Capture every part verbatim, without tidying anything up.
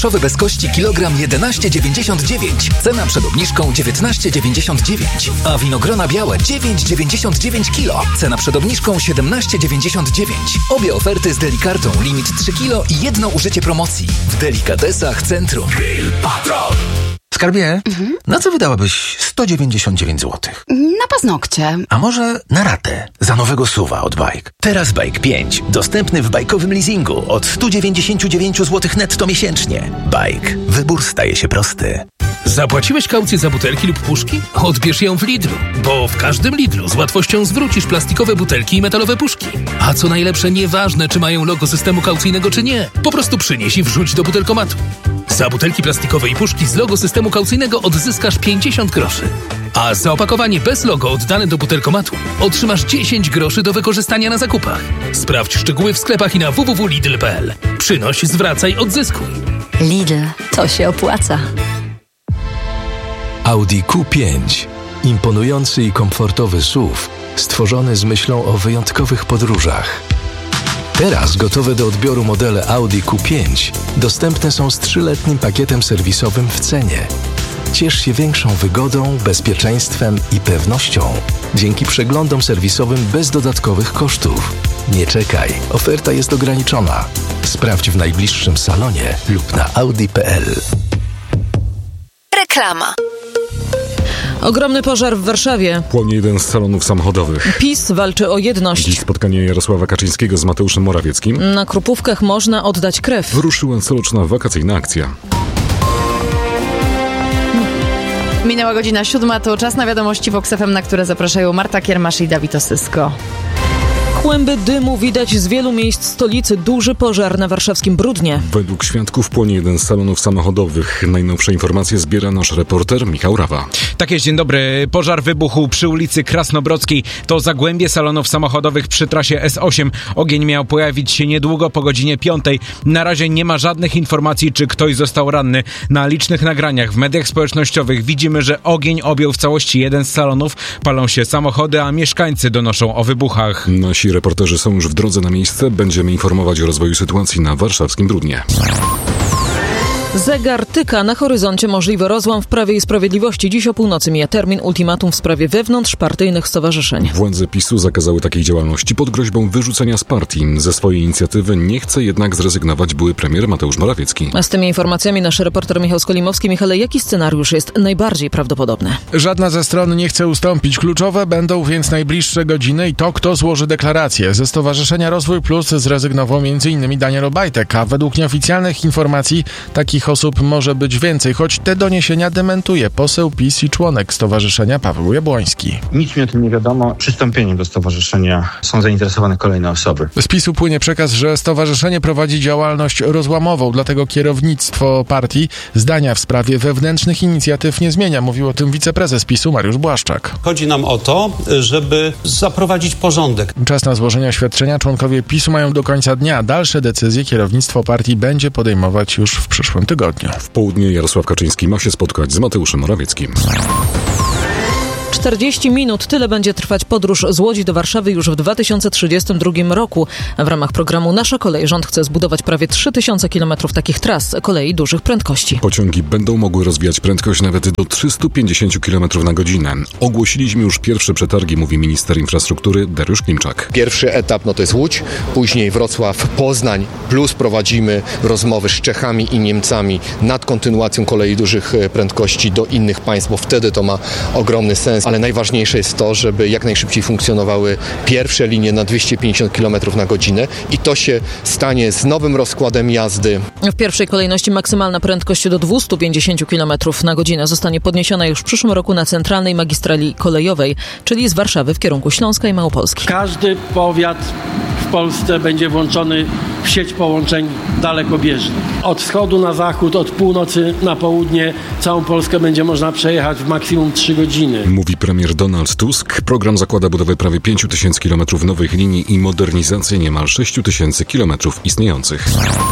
bez kości kilogram jedenaście dziewięćdziesiąt dziewięć. Cena przed obniżką dziewiętnaście dziewięćdziesiąt dziewięć. A winogrona białe dziewięć dziewięćdziesiąt dziewięć kilo. Cena przed obniżką siedemnaście dziewięćdziesiąt dziewięć. Obie oferty z Delikartą. Limit trzy kilo i jedno użycie promocji. W Delikatesach Centrum. Grill Patrol. Skarbie, mhm. na co wydałabyś sto dziewięćdziesiąt dziewięć złotych? Na paznokcie. A może na ratę za nowego suwa od Bike? Teraz Bike pięć. Dostępny w bajkowym leasingu od sto dziewięćdziesiąt dziewięć złotych netto miesięcznie. Bike. Wybór staje się prosty. Zapłaciłeś kaucję za butelki lub puszki? Odbierz ją w Lidlu, bo w każdym Lidlu z łatwością zwrócisz plastikowe butelki i metalowe puszki. A co najlepsze, nieważne czy mają logo systemu kaucyjnego czy nie, po prostu przynieś i wrzuć do butelkomatu. Za butelki plastikowe i puszki z logo systemu kaucyjnego odzyskasz pięćdziesiąt groszy. A za opakowanie bez logo oddane do butelkomatu otrzymasz dziesięć groszy do wykorzystania na zakupach. Sprawdź szczegóły w sklepach i na w w w kropka lidl kropka p l. Przynoś, zwracaj, odzyskuj. Lidl, to się opłaca. Audi Q pięć. Imponujący i komfortowy S U V, stworzony z myślą o wyjątkowych podróżach. Teraz gotowe do odbioru modele Audi Q pięć dostępne są z trzyletnim pakietem serwisowym w cenie. Ciesz się większą wygodą, bezpieczeństwem i pewnością dzięki przeglądom serwisowym bez dodatkowych kosztów. Nie czekaj, oferta jest ograniczona. Sprawdź w najbliższym salonie lub na audi kropka p l. Reklama. Ogromny pożar w Warszawie. Płonie jeden z salonów samochodowych. PiS walczy o jedność. Dziś spotkanie Jarosława Kaczyńskiego z Mateuszem Morawieckim. Na Krupówkach można oddać krew. Ruszyła coroczna wakacyjna akcja. Minęła godzina siódma, to czas na wiadomości Vox F M, na które zapraszają Marta Kiermasz i Dawid Osysko. Kłęby dymu widać z wielu miejsc stolicy. Duży pożar na warszawskim Brudnie. Według świadków płonie jeden z salonów samochodowych. Najnowsze informacje zbiera nasz reporter Michał Rawa. Tak jest, dzień dobry. Pożar wybuchł przy ulicy Krasnobrodzkiej. To zagłębie salonów samochodowych przy trasie S osiem. Ogień miał pojawić się niedługo po godzinie piątej. Na razie nie ma żadnych informacji, czy ktoś został ranny. Na licznych nagraniach w mediach społecznościowych widzimy, że ogień objął w całości jeden z salonów. Palą się samochody, a mieszkańcy donoszą o wybuchach. Nasi reporterzy są już w drodze na miejsce. Będziemy informować o rozwoju sytuacji na warszawskim Brudnie. Zegar tyka, na horyzoncie możliwy rozłam w Prawie i Sprawiedliwości. Dziś o północy mija termin ultimatum w sprawie wewnątrzpartyjnych stowarzyszeń. Władze PiSu zakazały takiej działalności pod groźbą wyrzucenia z partii. Ze swojej inicjatywy nie chce jednak zrezygnować były premier Mateusz Morawiecki. A z tymi informacjami nasz reporter Michał Skolimowski. Michale, jaki scenariusz jest najbardziej prawdopodobny? Żadna ze stron nie chce ustąpić. Kluczowe będą więc najbliższe godziny i to, kto złoży deklarację. Ze Stowarzyszenia Rozwój Plus zrezygnował m.in. Daniel Obajtek, a według nieoficjalnych informacji takich osób może być więcej, choć te doniesienia dementuje poseł PiS i członek stowarzyszenia Paweł Jabłoński. Nic mi o tym nie wiadomo. Przystąpieniem do stowarzyszenia są zainteresowane kolejne osoby. Z PiSu płynie przekaz, że stowarzyszenie prowadzi działalność rozłamową, dlatego kierownictwo partii zdania w sprawie wewnętrznych inicjatyw nie zmienia. Mówił o tym wiceprezes PiSu Mariusz Błaszczak. Chodzi nam o to, żeby zaprowadzić porządek. Czas na złożenie oświadczenia członkowie PiSu mają do końca dnia. Dalsze decyzje kierownictwo partii będzie podejmować już w przyszłym tygodniu. W południe Jarosław Kaczyński ma się spotkać z Mateuszem Morawieckim. czterdzieści minut. Tyle będzie trwać podróż z Łodzi do Warszawy już w dwa tysiące trzydziestym drugim roku. W ramach programu Nasza Kolej rząd chce zbudować prawie trzy tysiące kilometrów takich tras kolei dużych prędkości. Pociągi będą mogły rozwijać prędkość nawet do trzysta pięćdziesiąt kilometrów na godzinę. Ogłosiliśmy już pierwsze przetargi, mówi minister infrastruktury Dariusz Klimczak. Pierwszy etap no to jest Łódź, później Wrocław, Poznań, plus prowadzimy rozmowy z Czechami i Niemcami nad kontynuacją kolei dużych prędkości do innych państw, bo wtedy to ma ogromny sens. Ale najważniejsze jest to, żeby jak najszybciej funkcjonowały pierwsze linie na dwieście pięćdziesiąt kilometrów na godzinę i to się stanie z nowym rozkładem jazdy. W pierwszej kolejności maksymalna prędkość do dwieście pięćdziesiąt kilometrów na godzinę zostanie podniesiona już w przyszłym roku na centralnej magistrali kolejowej, czyli z Warszawy w kierunku Śląska i Małopolski. Każdy powiat w Polsce będzie włączony w sieć połączeń dalekobieżnych. Od wschodu na zachód, od północy na południe całą Polskę będzie można przejechać w maksimum trzy godziny. Mówi premier Donald Tusk. Program zakłada budowę prawie pięć tysięcy kilometrów nowych linii i modernizację niemal sześć tysięcy kilometrów istniejących.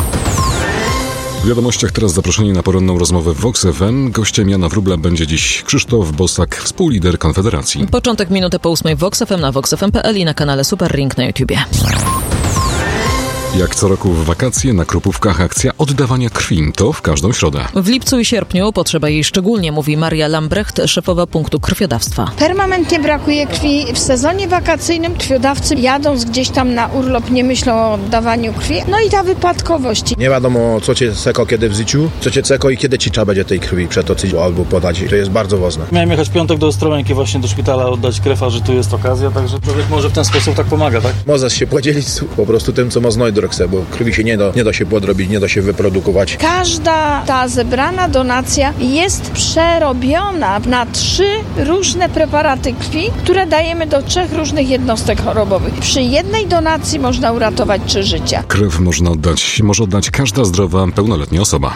W wiadomościach teraz zaproszenie na poranną rozmowę w Vox F M. Gościem Jana Wróbla będzie dziś Krzysztof Bosak, współlider Konfederacji. Początek minuty po ósmej w Vox F M na vox f m kropka p l i na kanale Super Ring na YouTubie. Jak co roku w wakacje na Krupówkach akcja oddawania krwi. To w każdą środę. W lipcu i sierpniu potrzeba jej szczególnie, mówi Maria Lambrecht, szefowa punktu krwiodawstwa. Permanentnie brakuje krwi. W sezonie wakacyjnym krwiodawcy jadąc gdzieś tam na urlop nie myślą o oddawaniu krwi. No i ta wypadkowość. Nie wiadomo, co cię ceko kiedy w życiu, co cię ceko i kiedy ci trzeba będzie tej krwi przetoczyć albo podać. To jest bardzo ważne. Miałem jechać w piątek do Ostrołęki właśnie do szpitala oddać krew, a że tu jest okazja, także człowiek może w ten sposób tak pomaga, tak? Możesz się podzielić po prostu tym, co ma znajdę, bo krwi się nie da, nie da się podrobić, nie da się wyprodukować. Każda ta zebrana donacja jest przerobiona na trzy różne preparaty krwi, które dajemy do trzech różnych jednostek chorobowych. Przy jednej donacji można uratować trzy życia. Krew można oddać, może oddać każda zdrowa, pełnoletnia osoba.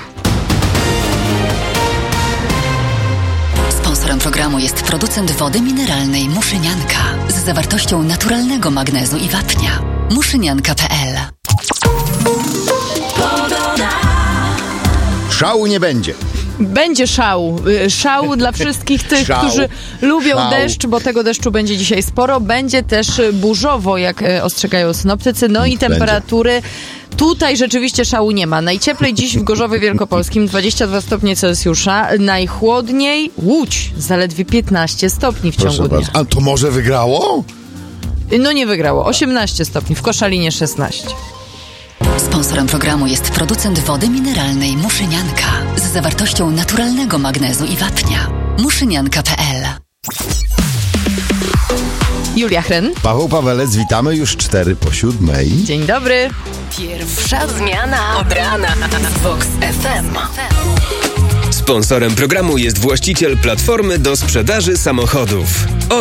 Sponsorem programu jest producent wody mineralnej Muszynianka z zawartością naturalnego magnezu i wapnia. muszynianka kropka pe el. Szału nie będzie. Będzie szał. Szał dla wszystkich tych, Szał. którzy lubią Szał. deszcz, bo tego deszczu będzie dzisiaj sporo. Będzie też burzowo, jak ostrzegają synoptycy. No i temperatury... Tutaj rzeczywiście szału nie ma. Najcieplej dziś w Gorzowie Wielkopolskim dwadzieścia dwa stopnie Celsjusza. Najchłodniej Łódź, zaledwie piętnaście stopni w ciągu dnia. A to może wygrało? No nie wygrało. osiemnaście stopni, w Koszalinie szesnaście. Sponsorem programu jest producent wody mineralnej Muszynianka z zawartością naturalnego magnezu i wapnia. muszynianka kropka pe el. Julia Hren. Paweł Pawelec, witamy już cztery po siódmej. Dzień dobry. Pierwsza zmiana od rana z Vox F M. Sponsorem programu jest właściciel platformy do sprzedaży samochodów.